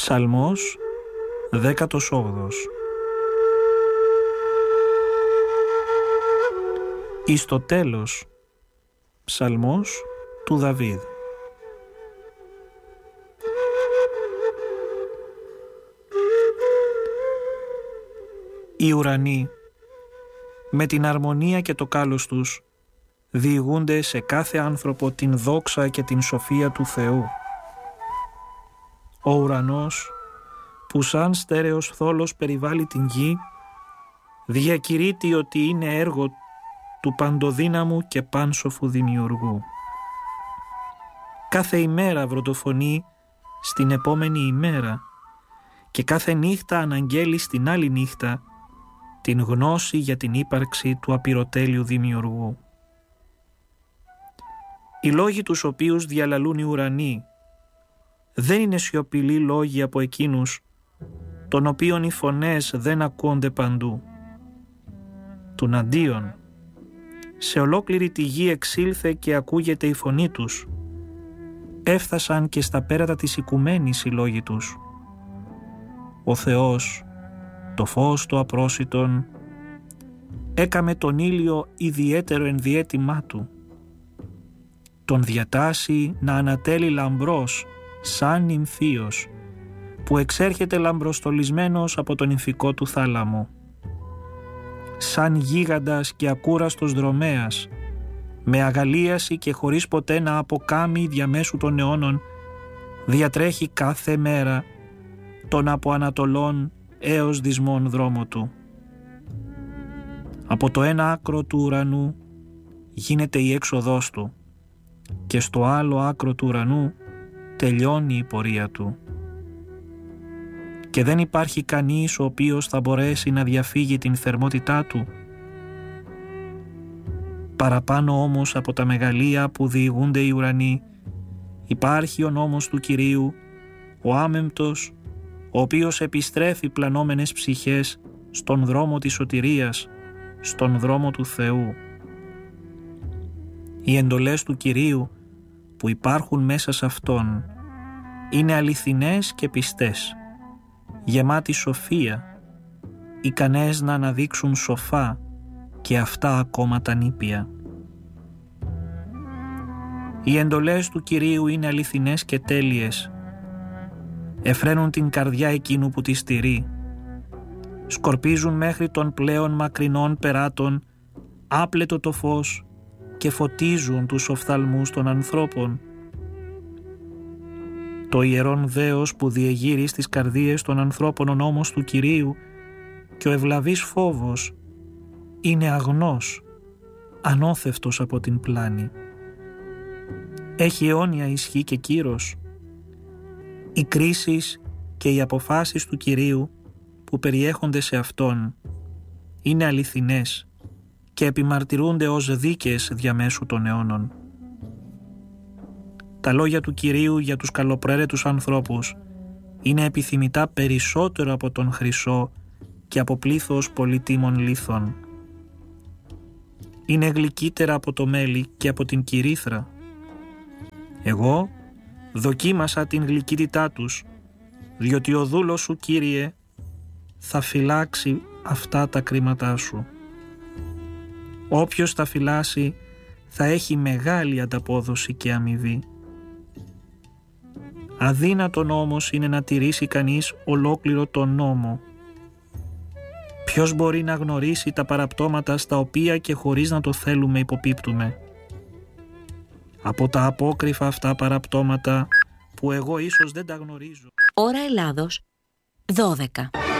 Ψαλμός 18. Εις το τέλος, ψαλμός του Δαβίδ. Οι ουρανοί με την αρμονία και το κάλος τους διηγούνται σε κάθε άνθρωπο την δόξα και την σοφία του Θεού. Ο ουρανός που σαν στέρεος θόλος περιβάλλει την γη διακηρύττει ότι είναι έργο του παντοδύναμου και πάνσοφου δημιουργού. Κάθε ημέρα βροντοφωνεί στην επόμενη ημέρα και κάθε νύχτα αναγγέλει στην άλλη νύχτα την γνώση για την ύπαρξη του απειροτέλειου δημιουργού. Οι λόγοι τους οποίους διαλαλούν οι ουρανοί δεν είναι σιωπηλοί λόγοι από εκείνους των οποίων οι φωνές δεν ακούονται παντού. Τουναντίον, σε ολόκληρη τη γη εξήλθε και ακούγεται η φωνή τους. Έφτασαν και στα πέρατα της οικουμένης οι λόγοι τους. Ο Θεός, το φως του απρόσιτον, έκαμε τον ήλιο ιδιαίτερο ενδιέτημά του. Τον διατάσσει να ανατέλει λαμπρός σαν νυμφίος, που εξέρχεται λαμπροστολισμένος από τον νυμφικό του θάλαμο. Σαν γίγαντας και ακούραστος δρομέας, με αγαλίαση και χωρίς ποτέ να αποκάμει διαμέσου των αιώνων, διατρέχει κάθε μέρα τον από Ανατολών έως Δυσμών δρόμο του. Από το ένα άκρο του ουρανού γίνεται η έξοδός του και στο άλλο άκρο του ουρανού τελειώνει η πορεία του. Και δεν υπάρχει κανείς ο οποίος θα μπορέσει να διαφύγει την θερμότητά του. Παραπάνω όμως από τα μεγαλεία που διηγούνται οι ουρανοί υπάρχει ο νόμος του Κυρίου, ο άμεμπτος, ο οποίος επιστρέφει πλανόμενες ψυχές στον δρόμο της σωτηρίας, στον δρόμο του Θεού. Οι εντολές του Κυρίου που υπάρχουν μέσα σε Αυτόν είναι αληθινές και πιστές, γεμάτη σοφία, ικανές να αναδείξουν σοφά και αυτά ακόμα τα νήπια. Οι εντολές του Κυρίου είναι αληθινές και τέλειες, εφραίνουν την καρδιά εκείνου που τη στηρεί, σκορπίζουν μέχρι των πλέον μακρινών περάτων άπλετο το φως και φωτίζουν τους οφθαλμούς των ανθρώπων. Το ιερόν δέος που διεγείρει στις καρδίες των ανθρώπων ο νόμος του Κυρίου και ο ευλαβής φόβος είναι αγνός, ανώθευτος από την πλάνη. Έχει αιώνια ισχύ και κύρος. Οι κρίσεις και οι αποφάσεις του Κυρίου που περιέχονται σε Αυτόν είναι αληθινές και επιμαρτυρούνται ως δίκες διαμέσου των αιώνων. Τα λόγια του Κυρίου για τους καλοπροαίρετους ανθρώπους είναι επιθυμητά περισσότερο από τον χρυσό και από πλήθος πολύτιμων λίθων. Είναι γλυκύτερα από το μέλι και από την κυρίθρα. Εγώ δοκίμασα την γλυκύτητά τους, διότι ο δούλος σου, Κύριε, θα φυλάξει αυτά τα κρίματά σου. Όποιος τα φυλάσει θα έχει μεγάλη ανταπόδοση και αμοιβή. Αδύνατον όμως είναι να τηρήσει κανείς ολόκληρο τον νόμο. Ποιος μπορεί να γνωρίσει τα παραπτώματα στα οποία και χωρίς να το θέλουμε υποπίπτουμε? Από τα απόκρυφα αυτά παραπτώματα που εγώ ίσως δεν τα γνωρίζω. Ώρα Ελλάδος 12.